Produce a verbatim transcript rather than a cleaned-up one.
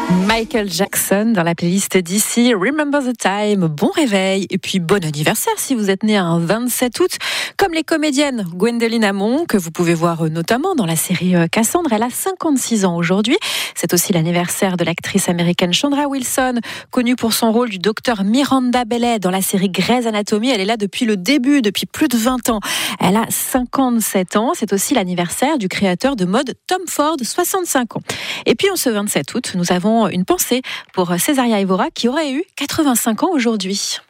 Michael Jackson dans la playlist d'ici, Remember the Time, bon réveil et puis bon anniversaire si vous êtes né un vingt-sept août, comme les comédiennes Gwendoline Amon, que vous pouvez voir notamment dans la série Cassandre. Elle a cinquante-six ans aujourd'hui. C'est aussi l'anniversaire de l'actrice américaine Chandra Wilson, connue pour son rôle du docteur Miranda Bailey dans la série Grey's Anatomy. Elle est là depuis le début, depuis plus de vingt ans. Elle a cinquante-sept ans. C'est aussi l'anniversaire du créateur de mode Tom Ford, soixante-cinq ans. Et puis en ce vingt-sept août, nous avons une pensée pour Césaria Evora qui aurait eu quatre-vingt-cinq ans aujourd'hui.